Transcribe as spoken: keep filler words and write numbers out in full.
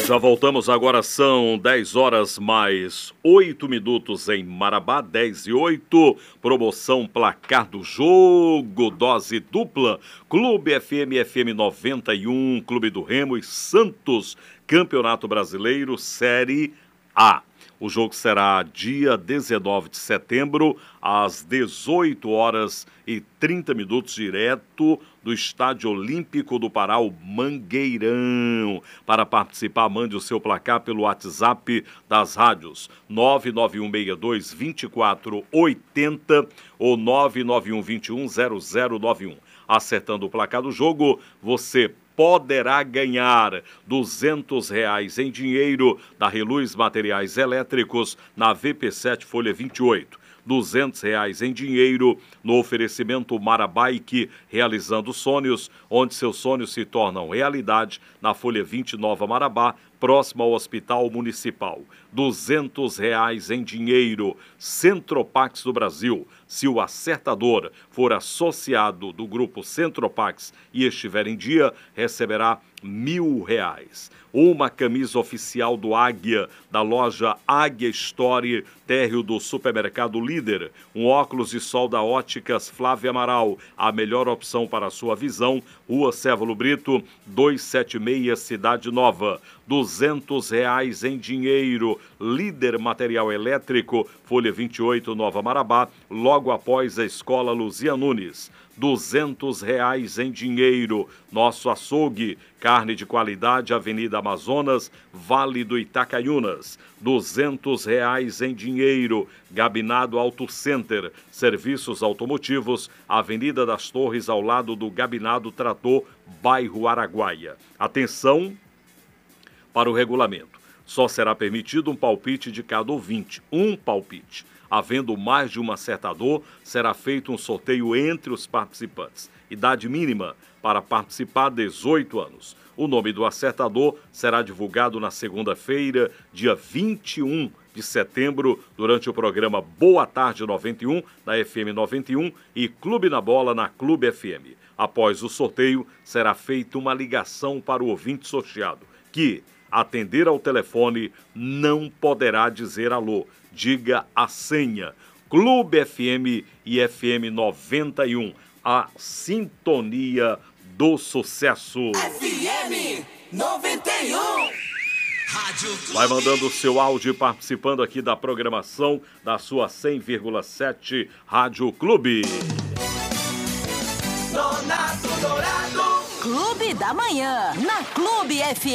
Já voltamos, agora são dez horas mais oito minutos em Marabá, dez e oito, promoção placar do jogo, dose dupla, Clube F M, F M noventa e um, Clube do Remo e Santos, Campeonato Brasileiro, Série A. O jogo será dia dezenove de setembro, às dezoito horas e trinta minutos, direto do Estádio Olímpico do Pará, o Mangueirão. Para participar, mande o seu placar pelo WhatsApp das rádios nove nove um seis dois, dois quatro oito zero ou nove nove um dois um zero zero nove um. Acertando o placar do jogo, você poderá ganhar duzentos reais em dinheiro da Reluz Materiais Elétricos na V P sete Folha vinte e oito. duzentos reais em dinheiro no oferecimento Marabike, realizando sonhos, onde seus sonhos se tornam realidade, na Folha vinte Nova Marabá, próximo ao Hospital Municipal. duzentos reais em dinheiro, Centropax do Brasil. Se o acertador for associado do grupo Centropax e estiver em dia, receberá mil reais. Uma camisa oficial do Águia, da loja Águia Story, térreo do supermercado Líder. Um óculos de sol da Óticas Flávia Amaral, a melhor opção para a sua visão. Rua Cévalo Brito, duzentos e setenta e seis, Cidade Nova. duzentos reais em dinheiro, Líder Material Elétrico, Folha vinte e oito, Nova Marabá, logo após a Escola Luzia Nunes. duzentos reais em dinheiro, Nosso Açougue, carne de qualidade, Avenida Amazonas, Vale do Itacaiunas. duzentos reais em dinheiro, Gabinado Auto Center, serviços automotivos, Avenida das Torres, ao lado do Gabinado Trator, bairro Araguaia. Atenção para o regulamento. Só será permitido um palpite de cada ouvinte, um palpite. Havendo mais de um acertador, será feito um sorteio entre os participantes. Idade mínima para participar, dezoito anos. O nome do acertador será divulgado na segunda-feira, dia vinte e um de setembro, durante o programa Boa Tarde noventa e um, na F M noventa e um, e Clube na Bola, na Clube F M. Após o sorteio, será feita uma ligação para o ouvinte sorteado, que atender ao telefone não poderá dizer alô. Diga a senha. Clube F M e F M noventa e um, a sintonia do sucesso. F M noventa e um. Rádio Clube. Vai mandando o seu áudio participando aqui da programação da sua cem vírgula sete Rádio Clube. Nonato Dourado. Clube da Manhã, na Clube F M.